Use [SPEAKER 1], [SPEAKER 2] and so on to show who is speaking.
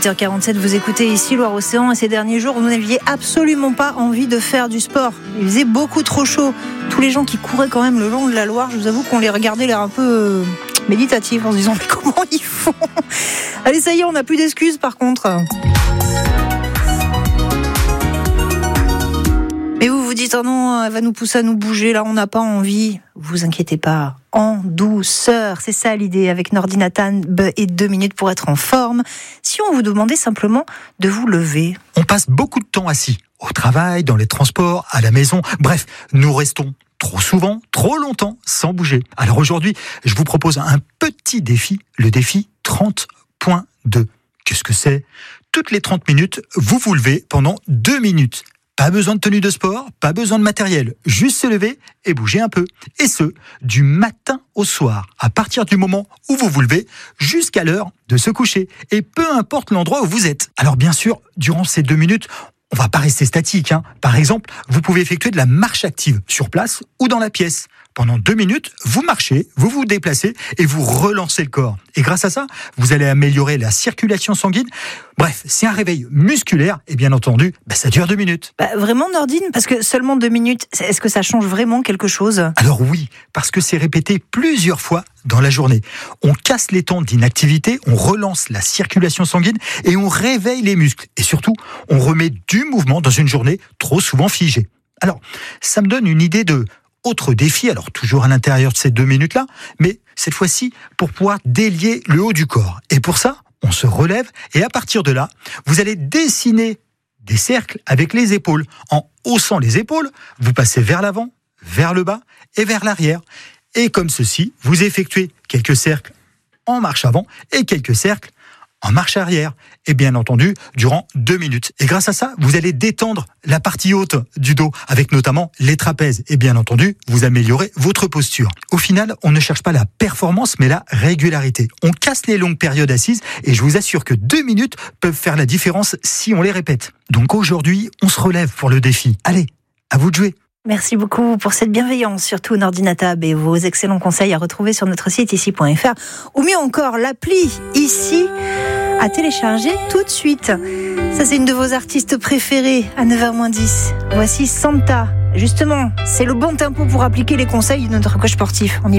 [SPEAKER 1] 8h47, vous écoutez ici Loire-Océan et ces derniers jours, vous n'aviez absolument pas envie de faire du sport. Il faisait beaucoup trop chaud. Tous les gens qui couraient quand même le long de la Loire, je vous avoue qu'on les regardait l'air un peu méditatifs en se disant mais comment ils font ? Allez, ça y est, on n'a plus d'excuses par contre. Mais vous vous dites, oh non, elle va nous pousser à nous bouger, là on n'a pas envie. Vous inquiétez pas, en douceur, c'est ça l'idée, avec Nordinatan et 2 minutes pour être en forme. Si on vous demandait simplement de vous lever.
[SPEAKER 2] On passe beaucoup de temps assis, au travail, dans les transports, à la maison, bref, nous restons trop souvent, trop longtemps, sans bouger. Alors aujourd'hui, je vous propose un petit défi, le défi 30.2. Qu'est-ce que c'est ? Toutes les 30 minutes, vous vous levez pendant 2 minutes. Pas besoin de tenue de sport, pas besoin de matériel, juste se lever et bouger un peu. Et ce, du matin au soir, à partir du moment où vous vous levez, jusqu'à l'heure de se coucher. Et peu importe l'endroit où vous êtes. Alors bien sûr, durant ces 2 minutes, on va pas rester statique. Par exemple, vous pouvez effectuer de la marche active sur place ou dans la pièce. Pendant 2 minutes, vous marchez, vous vous déplacez et vous relancez le corps. Et grâce à ça, vous allez améliorer la circulation sanguine. Bref, c'est un réveil musculaire et bien entendu, ça dure 2 minutes.
[SPEAKER 1] Vraiment Nordine, parce que seulement 2 minutes, est-ce que ça change vraiment quelque chose ?
[SPEAKER 2] Alors oui, parce que c'est répété plusieurs fois dans la journée. On casse les temps d'inactivité, on relance la circulation sanguine et on réveille les muscles. Et surtout, on remet du mouvement dans une journée trop souvent figée. Alors, ça me donne une idée de autre défi, alors toujours à l'intérieur de ces 2 minutes-là, mais cette fois-ci pour pouvoir délier le haut du corps. Et pour ça, on se relève et à partir de là, vous allez dessiner des cercles avec les épaules. En haussant les épaules, vous passez vers l'avant, vers le bas et vers l'arrière. Et comme ceci, vous effectuez quelques cercles en marche avant et quelques cercles en marche arrière. Et bien entendu, durant 2 minutes. Et grâce à ça, vous allez détendre la partie haute du dos, avec notamment les trapèzes. Et bien entendu, vous améliorez votre posture. Au final, on ne cherche pas la performance, mais la régularité. On casse les longues périodes assises, et je vous assure que 2 minutes peuvent faire la différence si on les répète. Donc aujourd'hui, on se relève pour le défi. Allez, à vous de jouer.
[SPEAKER 1] Merci beaucoup pour cette bienveillance, surtout Nordinatab et vos excellents conseils à retrouver sur notre site ici.fr ou mieux encore l'appli ici à télécharger tout de suite. Ça, c'est une de vos artistes préférées à 9h-10. Voici Santa. Justement, c'est le bon tempo pour appliquer les conseils de notre coach sportif. On y va.